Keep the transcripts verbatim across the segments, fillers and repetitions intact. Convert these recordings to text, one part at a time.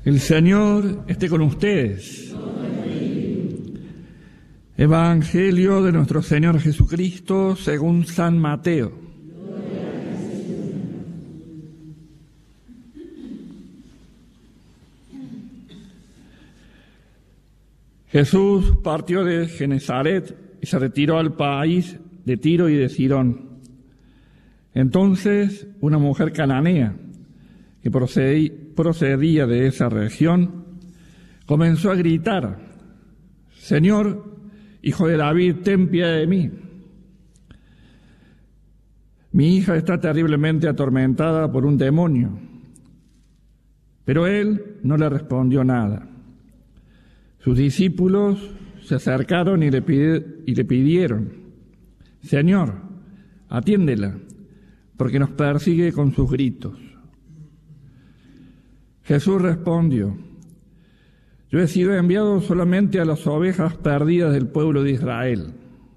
El Señor esté con ustedes. Evangelio de nuestro Señor Jesucristo según San Mateo. Jesús partió de Genezaret y se retiró al país de Tiro y de Sidón. Entonces una mujer cananea que procedía de esa región comenzó a gritar: Señor, Hijo de David, ten piedad de mí. Mi hija está terriblemente atormentada por un demonio. Pero él no le respondió nada. Sus discípulos se acercaron y le, pide, y le pidieron: Señor, atiéndela, porque nos persigue con sus gritos. Jesús respondió: Yo he sido enviado solamente a las ovejas perdidas del pueblo de Israel.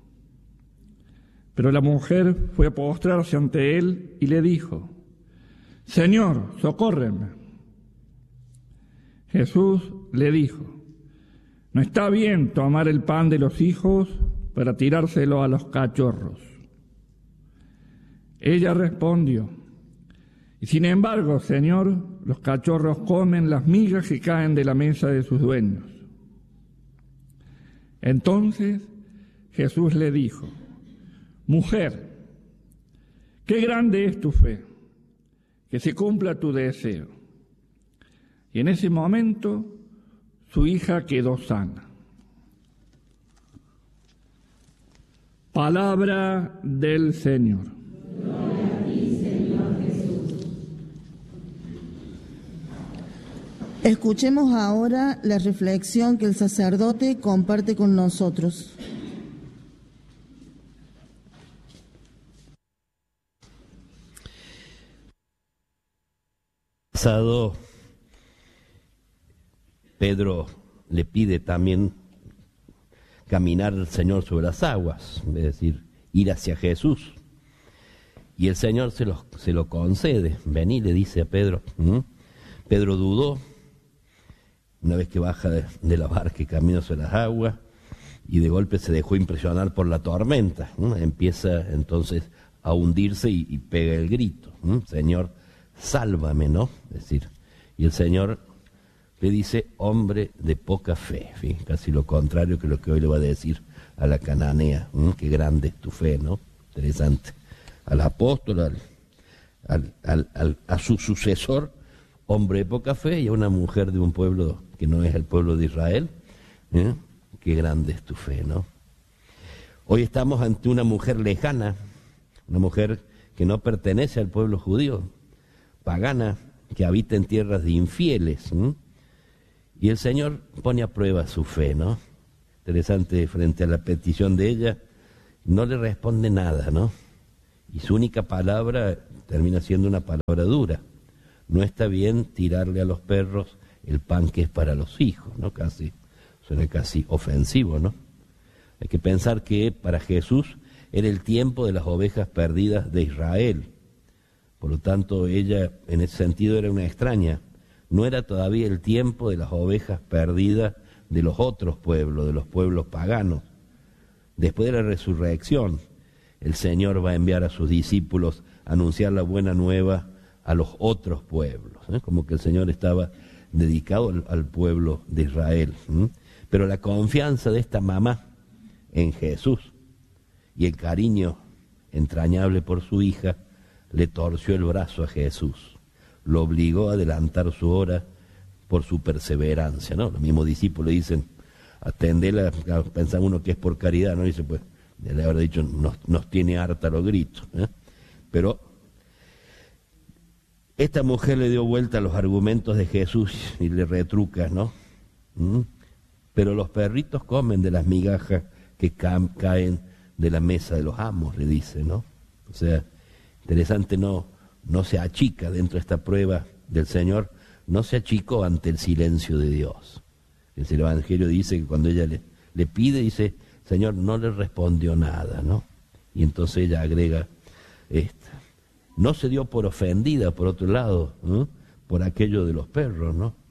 Pero la mujer fue a postrarse ante él y le dijo: Señor, socórreme. Jesús le dijo: No está bien tomar el pan de los hijos para tirárselo a los cachorros. Ella respondió: Y sin embargo, Señor, los cachorros comen las migas que caen de la mesa de sus dueños. Entonces Jesús le dijo: Mujer, qué grande es tu fe, que se cumpla tu deseo. Y en ese momento su hija quedó sana. Palabra del Señor. Escuchemos ahora la reflexión que el sacerdote comparte con nosotros. Pasado, Pedro le pide también caminar al Señor sobre las aguas, es decir, ir hacia Jesús. Y el Señor se lo, se lo concede. Vení, le dice a Pedro. ¿Mm? Pedro dudó. Una vez que baja de, de la barca y camina sobre las aguas, y de golpe se dejó impresionar por la tormenta, ¿no? Empieza entonces a hundirse y, y pega el grito: ¿no? Señor, sálvame, ¿no? Es decir, y el Señor le dice: hombre de poca fe, ¿sí? Casi lo contrario que lo que hoy le va a decir a la cananea. ¿no? Qué grande es tu fe, ¿no? Interesante. Al apóstol, al, al, al, al, a su sucesor, hombre de poca fe, y a una mujer de un pueblo que no es el pueblo de Israel. ¿eh? Qué grande es tu fe, ¿no? Hoy estamos ante una mujer lejana, una mujer que no pertenece al pueblo judío, pagana, que habita en tierras de infieles. ¿eh? Y el Señor pone a prueba su fe, ¿no? Interesante, frente a la petición de ella, no le responde nada, ¿no? Y su única palabra termina siendo una palabra dura. No está bien tirarle a los perros el pan que es para los hijos, ¿no? Casi, suena casi ofensivo, ¿no? Hay que pensar que para Jesús era el tiempo de las ovejas perdidas de Israel. Por lo tanto, ella en ese sentido era una extraña. No era todavía el tiempo de las ovejas perdidas de los otros pueblos, de los pueblos paganos. Después de la resurrección, el Señor va a enviar a sus discípulos a anunciar la buena nueva a los otros pueblos, ¿eh? Como que el Señor estaba dedicado al, al pueblo de Israel. ¿eh? Pero la confianza de esta mamá en Jesús y el cariño entrañable por su hija le torció el brazo a Jesús, lo obligó a adelantar su hora por su perseverancia, ¿no? Los mismos discípulos dicen: atendela, pensa uno que es por caridad, ¿no? Dice, pues, le habrá dicho, nos, nos tiene harta los gritos, ¿eh? Pero esta mujer le dio vuelta a los argumentos de Jesús y le retruca, ¿no? ¿Mm? Pero los perritos comen de las migajas que ca- caen de la mesa de los amos, le dice, ¿no? O sea, interesante, no, no se achica dentro de esta prueba del Señor, no se achicó ante el silencio de Dios. El Evangelio dice que cuando ella le, le pide, dice: Señor, no le respondió nada, ¿no? Y entonces ella agrega esta. No se dio por ofendida, por otro lado, ¿no? por aquello de los perros, ¿no?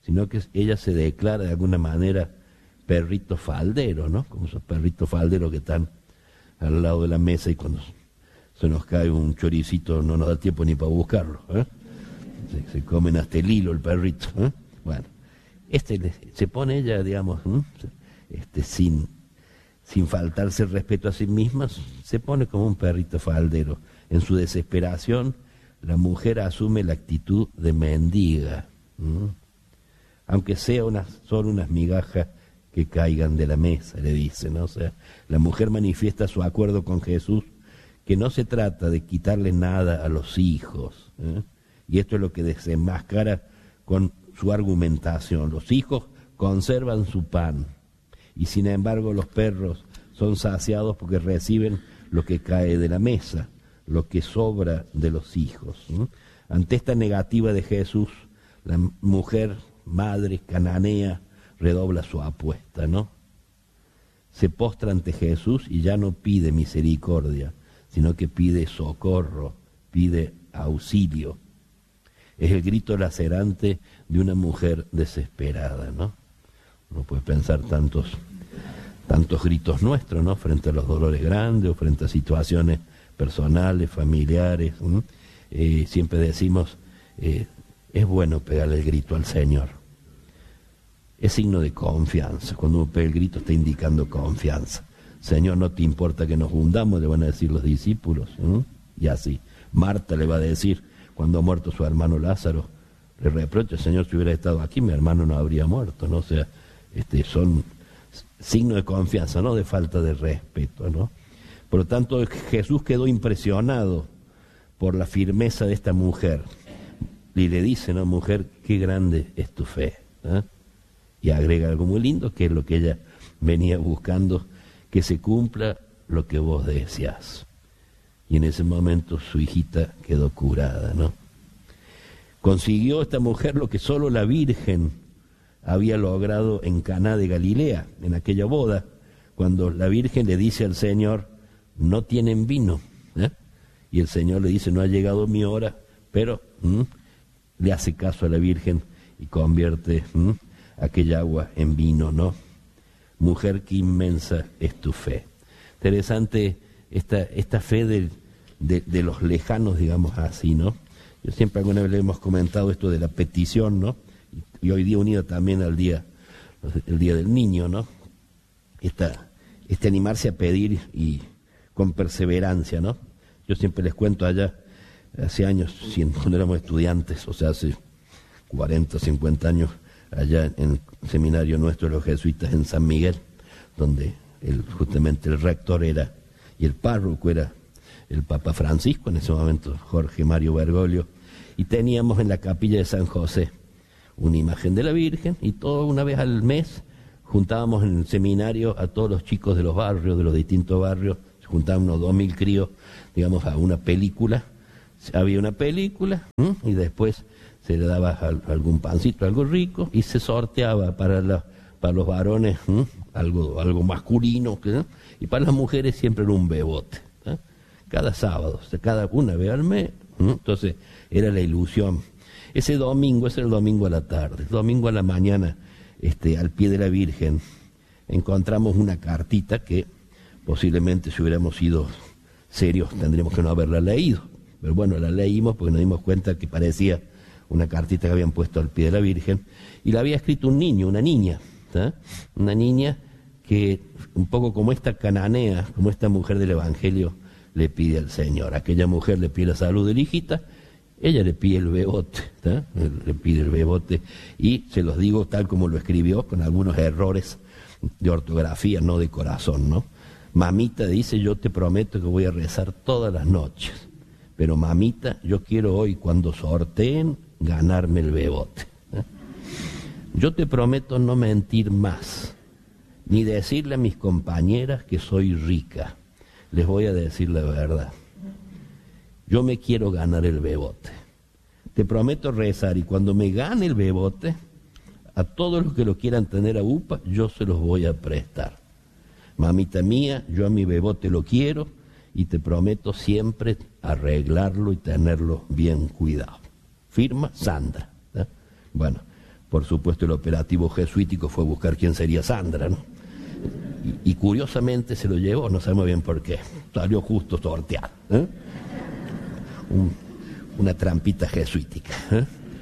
sino que ella se declara de alguna manera perrito faldero, ¿no? Como esos perritos falderos que están al lado de la mesa y cuando se nos cae un choricito no nos da tiempo ni para buscarlo, ¿eh? se, se comen hasta el hilo el perrito, ¿eh? Bueno, este se pone ella, digamos, ¿eh? este sin, sin faltarse el respeto a sí misma, se pone como un perrito faldero. En su desesperación, la mujer asume la actitud de mendiga, ¿eh? Aunque sea unas, solo unas migajas que caigan de la mesa, le dice, ¿no? O sea, la mujer manifiesta su acuerdo con Jesús, que no se trata de quitarle nada a los hijos, ¿eh? Y esto es lo que desenmascara con su argumentación. Los hijos conservan su pan, y sin embargo los perros son saciados porque reciben lo que cae de la mesa, lo que sobra de los hijos, ¿eh? Ante esta negativa de Jesús, la mujer, madre cananea, redobla su apuesta, ¿no? Se postra ante Jesús y ya no pide misericordia, sino que pide socorro, pide auxilio. Es el grito lacerante de una mujer desesperada, ¿no? Uno puede pensar tantos, tantos gritos nuestros, ¿no? Frente a los dolores grandes o frente a situaciones personales, familiares, ¿no? Eh, siempre decimos, eh, es bueno pegarle el grito al Señor. Es signo de confianza. Cuando uno pega el grito está indicando confianza. Señor, no te importa que nos hundamos, le van a decir los discípulos, ¿eh? Y así. Marta le va a decir, cuando ha muerto su hermano Lázaro, le reprocha, Señor, si hubiera estado aquí, mi hermano no habría muerto, ¿no? O sea, este, son signos de confianza, no de falta de respeto, ¿no? Por lo tanto, Jesús quedó impresionado por la firmeza de esta mujer. Y le dice, ¿no? Mujer, qué grande es tu fe, ¿eh? Y agrega algo muy lindo, que es lo que ella venía buscando, que se cumpla lo que vos deseas. Y en ese momento su hijita quedó curada, ¿no? Consiguió esta mujer lo que solo la Virgen había logrado en Caná de Galilea, en aquella boda, cuando la Virgen le dice al Señor, no tienen vino, ¿eh? Y el Señor le dice, no ha llegado mi hora, pero ¿m? le hace caso a la Virgen y convierte ¿m? aquella agua en vino, ¿no? Mujer, qué inmensa es tu fe. Interesante esta, esta fe de, de, de los lejanos, digamos así, ¿no? Yo siempre alguna vez le hemos comentado esto de la petición, ¿no? Y, y hoy día unido también al día, el Día del Niño, ¿no? Esta, este animarse a pedir y con perseverancia, ¿no? Yo siempre les cuento allá, hace años, cuando éramos estudiantes, o sea, hace cuarenta, cincuenta años, allá en el seminario nuestro de los jesuitas en San Miguel, donde el, justamente el rector era, y el párroco era el Papa Francisco, en ese momento Jorge Mario Bergoglio, y teníamos en la capilla de San José una imagen de la Virgen, y toda una vez al mes juntábamos en el seminario a todos los chicos de los barrios, de los distintos barrios, se juntaban unos dos mil críos, digamos, a una película, había una película, ¿m? y después se le daba algún pancito, algo rico, y se sorteaba para, la, para los varones ¿m? algo algo masculino, ¿no? Y para las mujeres siempre era un bebote, ¿eh? Cada sábado, o sea, cada una vez al mes, ¿m? Entonces era la ilusión. Ese domingo, ese era el domingo a la tarde, el domingo a la mañana, este, al pie de la Virgen, encontramos una cartita que posiblemente si hubiéramos sido serios tendríamos que no haberla leído, pero bueno, la leímos porque nos dimos cuenta que parecía una cartita que habían puesto al pie de la Virgen, y la había escrito un niño, una niña, ¿eh? Una niña que, un poco como esta cananea, como esta mujer del Evangelio, le pide al Señor. Aquella mujer le pide la salud de la hijita, ella le pide el bebote, ¿eh? le pide el bebote, y se los digo tal como lo escribió, con algunos errores de ortografía, no de corazón, ¿no? Mamita dice, yo te prometo que voy a rezar todas las noches, pero mamita, yo quiero hoy, cuando sorteen, ganarme el bebote, ¿eh? Yo te prometo no mentir más, ni decirle a mis compañeras que soy rica. Les voy a decir la verdad. Yo me quiero ganar el bebote. Te prometo rezar, y cuando me gane el bebote, a todos los que lo quieran tener a UPA, yo se los voy a prestar. Mamita mía, yo a mi bebote lo quiero, y te prometo siempre arreglarlo y tenerlo bien cuidado. Firma Sandra, ¿eh? Bueno, Por supuesto, el operativo jesuítico fue buscar quién sería Sandra, ¿no? Y, y curiosamente se lo llevó, no sabemos bien por qué. Salió justo sorteado, ¿eh? Un, una trampita jesuítica, ¿eh?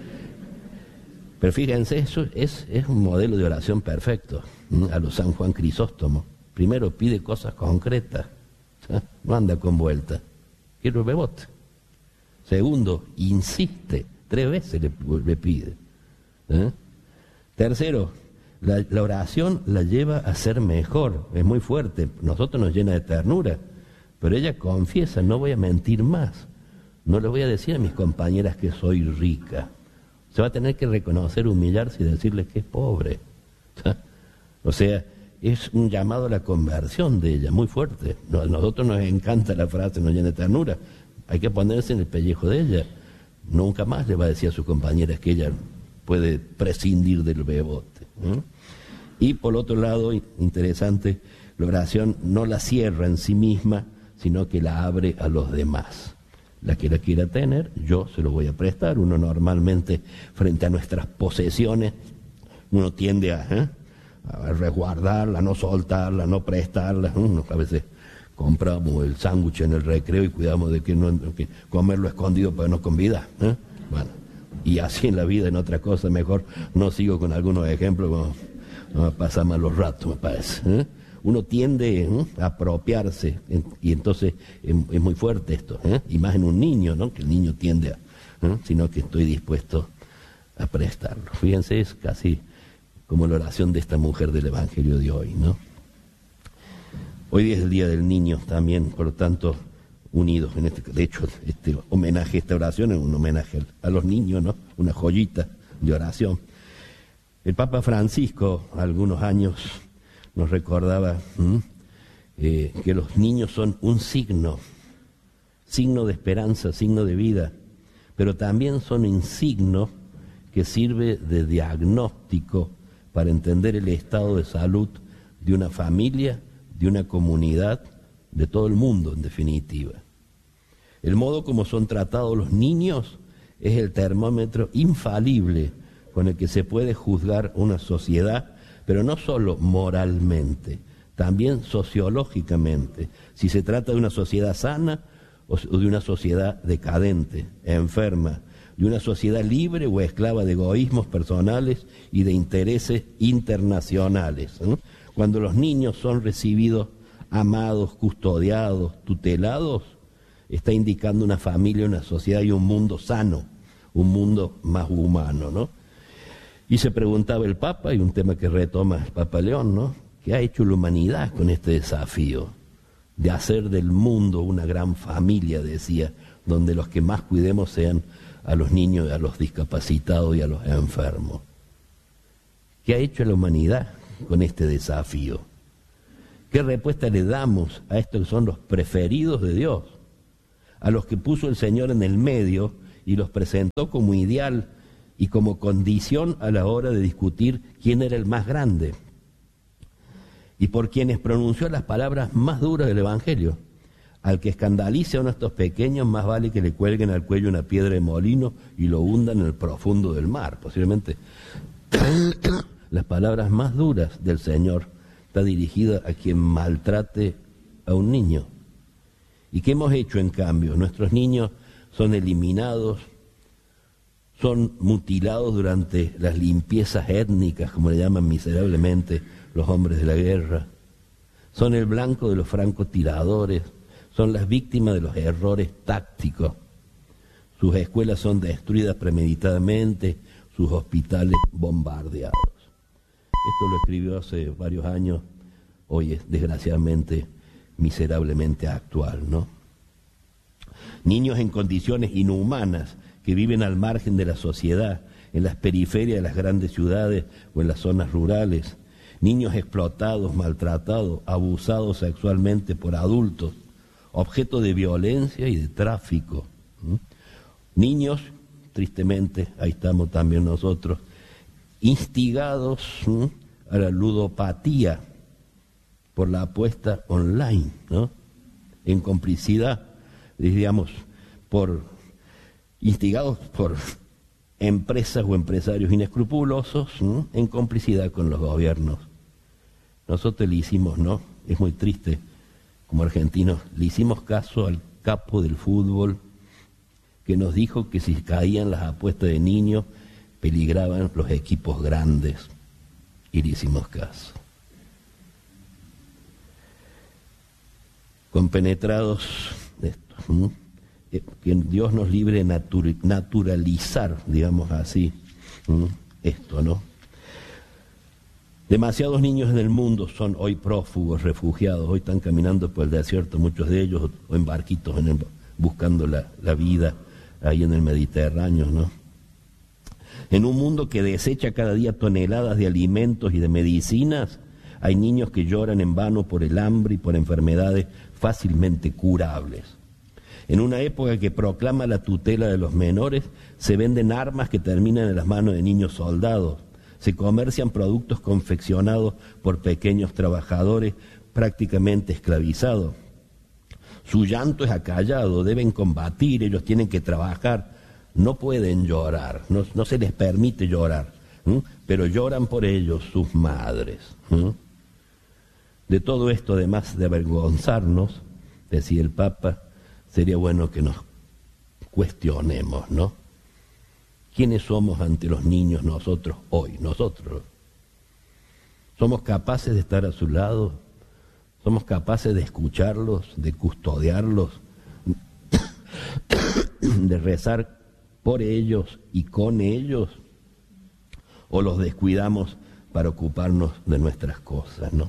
Pero fíjense, eso es, es un modelo de oración perfecto, ¿eh? A los San Juan Crisóstomo. Primero pide cosas concretas, ¿eh? No anda con vuelta. Quiero el bebote. Segundo, insiste, tres veces le, le pide. ¿Eh? Tercero, la, la oración la lleva a ser mejor, es muy fuerte, nosotros nos llena de ternura, pero ella confiesa, no voy a mentir más, no le voy a decir a mis compañeras que soy rica, se va a tener que reconocer, humillarse y decirles que es pobre. O sea, es un llamado a la conversión de ella, muy fuerte. A nosotros nos encanta la frase, nos llena de ternura, hay que ponerse en el pellejo de ella, nunca más le va a decir a sus compañeras que ella puede prescindir del bebote, ¿eh? Y por otro lado, interesante, la oración no la cierra en sí misma, sino que la abre a los demás. La que la quiera tener, yo se lo voy a prestar. Uno normalmente, frente a nuestras posesiones, uno tiende a, ¿eh? a resguardarla, no soltarla, no prestarla. Uno a veces compramos el sándwich en el recreo y cuidamos de que no que comerlo escondido para no convidar, ¿eh? Bueno, y así en la vida, en otra cosa, mejor no sigo con algunos ejemplos, como no pasa malos ratos, me parece, ¿eh? Uno tiende, ¿eh? a apropiarse, ¿eh? Y entonces es, es muy fuerte esto, ¿eh? Y más en un niño, ¿no? Que el niño tiende a, ¿eh? Sino que estoy dispuesto a prestarlo. Fíjense, es casi como la oración de esta mujer del Evangelio de hoy, ¿no? Hoy es el Día del Niño también, por lo tanto, unidos en este, de hecho, este homenaje, esta oración es un homenaje a los niños, ¿no? Una joyita de oración. El Papa Francisco, algunos años, nos recordaba eh, que los niños son un signo, signo de esperanza, signo de vida, pero también son un signo que sirve de diagnóstico para entender el estado de salud de una familia, de una comunidad, de todo el mundo en definitiva. El modo como son tratados los niños es el termómetro infalible con el que se puede juzgar una sociedad, pero no solo moralmente, también sociológicamente, si se trata de una sociedad sana o de una sociedad decadente, enferma, de una sociedad libre o esclava de egoísmos personales y de intereses internacionales, ¿no? Cuando los niños son recibidos, amados, custodiados, tutelados, está indicando una familia, una sociedad y un mundo sano, un mundo más humano, ¿no? Y se preguntaba el Papa, y un tema que retoma el Papa León, ¿no? ¿Qué ha hecho la humanidad con este desafío de hacer del mundo una gran familia, decía, donde los que más cuidemos sean a los niños, a los discapacitados y a los enfermos? ¿Qué ha hecho la humanidad con este desafío? ¿Qué respuesta le damos a estos que son los preferidos de Dios? A los que puso el Señor en el medio y los presentó como ideal y como condición a la hora de discutir quién era el más grande. Y por quienes pronunció las palabras más duras del Evangelio. Al que escandalice a uno de estos pequeños, más vale que le cuelguen al cuello una piedra de molino y lo hundan en el profundo del mar. Posiblemente las palabras más duras del Señor está dirigida a quien maltrate a un niño. ¿Y qué hemos hecho en cambio? Nuestros niños son eliminados, son mutilados durante las limpiezas étnicas, como le llaman miserablemente los hombres de la guerra. Son el blanco de los francotiradores, son las víctimas de los errores tácticos. Sus escuelas son destruidas premeditadamente, sus hospitales bombardeados. Esto lo escribió hace varios años, hoy es desgraciadamente miserablemente actual, ¿no? Niños en condiciones inhumanas que viven al margen de la sociedad, en las periferias de las grandes ciudades o en las zonas rurales. Niños explotados, maltratados, abusados sexualmente por adultos, objeto de violencia y de tráfico. ¿Mm? Niños, tristemente, ahí estamos también nosotros, instigados ¿m? a la ludopatía por la apuesta online, ¿no? En complicidad, diríamos, por instigados por empresas o empresarios inescrupulosos, ¿m? en complicidad con los gobiernos. Nosotros le hicimos, ¿no? Es muy triste, como argentinos, le hicimos caso al capo del fútbol que nos dijo que si caían las apuestas de niños, peligraban los equipos grandes, y le hicimos caso. Compenetrados de esto, ¿m? que Dios nos libre de natur naturalizar, digamos así, ¿m? esto, ¿no? Demasiados niños en el mundo son hoy prófugos, refugiados, hoy están caminando por el desierto, muchos de ellos, o en barquitos en el, buscando la, la vida ahí en el Mediterráneo, ¿no? En un mundo que desecha cada día toneladas de alimentos y de medicinas, hay niños que lloran en vano por el hambre y por enfermedades fácilmente curables. En una época que proclama la tutela de los menores, se venden armas que terminan en las manos de niños soldados. Se comercian productos confeccionados por pequeños trabajadores prácticamente esclavizados. Su llanto es acallado, deben combatir, ellos tienen que trabajar, no pueden llorar, no, no se les permite llorar, ¿m? pero lloran por ellos sus madres. ¿m? De todo esto, además de avergonzarnos, decía el Papa, sería bueno que nos cuestionemos, ¿no? ¿Quiénes somos ante los niños nosotros hoy? Nosotros. ¿Somos capaces de estar a su lado? ¿Somos capaces de escucharlos, de custodiarlos, de rezar por ellos y con ellos? ¿O los descuidamos para ocuparnos de nuestras cosas, no?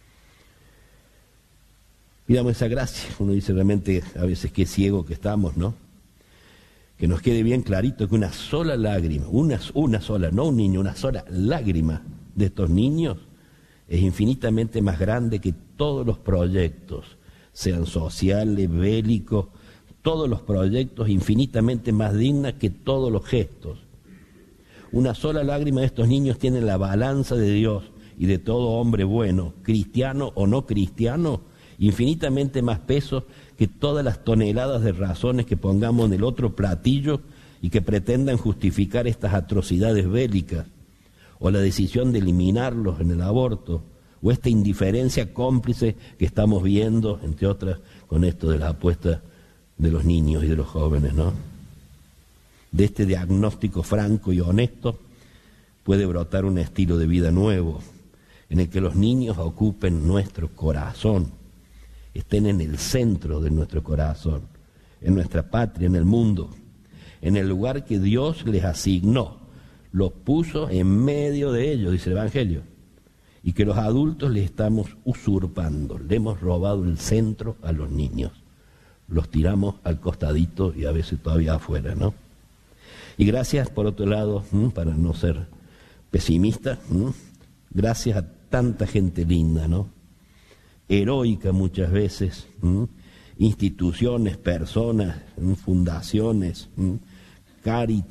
Pidamos esa gracia. Uno dice realmente a veces qué ciego que estamos, ¿no? Que nos quede bien clarito que una sola lágrima, una, una sola, no un niño, una sola lágrima de estos niños es infinitamente más grande que todos los proyectos, sean sociales, bélicos, todos los proyectos infinitamente más dignas que todos los gestos. Una sola lágrima de estos niños tiene la balanza de Dios y de todo hombre bueno, cristiano o no cristiano, infinitamente más peso que todas las toneladas de razones que pongamos en el otro platillo y que pretendan justificar estas atrocidades bélicas, o la decisión de eliminarlos en el aborto, o esta indiferencia cómplice que estamos viendo, entre otras, con esto de las apuestas de los niños y de los jóvenes, ¿no? De este diagnóstico franco y honesto puede brotar un estilo de vida nuevo, en el que los niños ocupen nuestro corazón, estén en el centro de nuestro corazón, en nuestra patria, en el mundo, en el lugar que Dios les asignó, los puso en medio de ellos, dice el Evangelio, y que los adultos les estamos usurpando, le hemos robado el centro a los niños, los tiramos al costadito y a veces todavía afuera, ¿no? Y gracias, por otro lado, para no ser pesimista, gracias a tanta gente linda, ¿no? Heroica muchas veces, ¿m? instituciones, personas, fundaciones, Caritas,